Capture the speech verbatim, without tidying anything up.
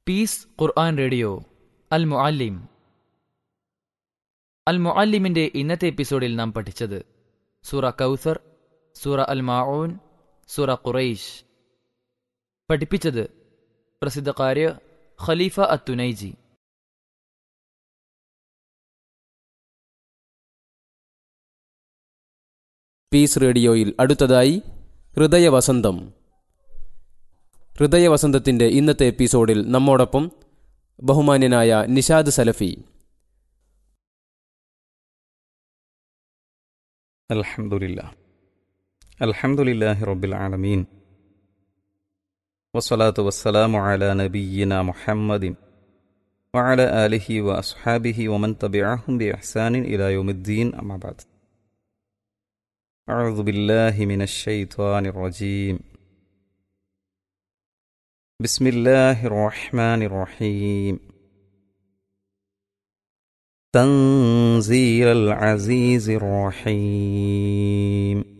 Piece ഖുർആൻ radio അൽ മുഅല്ലിം. അൽ മുഅല്ലിമിന്റെ ഇന്നത്തെ എപ്പിസോഡിൽ നാം പഠിച്ചത് സൂറ കൗസർ, സൂറ അൽ മാഊൻ, സൂറ ഖുറൈശ്. പഠിപ്പിച്ചത് പ്രസിദ്ധ ഖാരി ഖലീഫ അത്തുനൈജി. പീസ് റേഡിയോയിൽ അടുത്തതായി ഹൃദയവസന്തം. ഹൃദയവസന്തത്തിന്റെ ഇന്നത്തെ എപ്പിസോഡിൽ നമ്മോടൊപ്പം ബഹുമാന്യനായ നിഷാദ് സലഫി. അൽഹംദുലില്ലാഹ് അൽഹംദുലില്ലാഹി റബ്ബിൽ ആലമീൻ വസ്സലാത്തു വസ്സലാമു അലാ നബിയ്യിനാ മുഹമ്മദിൻ വഅലാ ആലിഹി വഅസ്ഹാബിഹി വമൻ തബിഅഹും ബിഇഹ്സാനിൻ ഇലാ യൗമിദ്ദീൻ. അമ്മാ ബഅദ്. അഊദു ബില്ലാഹി മിനശ് ശൈത്വാനിർ റജീം. ബിസ്മില്ലാഹിർ റഹ്മാനിർ റഹീം. തൻസീലൽ അസീസിർ റഹീം.